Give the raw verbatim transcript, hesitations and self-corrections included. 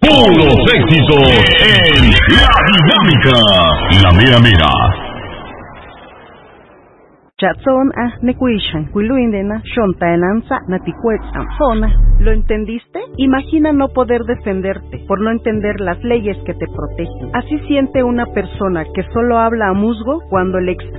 Puros éxitos en La Dinámica, la mera mera. Chatson a Nekuishan, Wiluindena, Shontaenanza, Naticuetzan, Zona. ¿Lo entendiste? Imagina no poder defenderte por no entender las leyes que te protegen. Así siente una persona que solo habla a musgo cuando le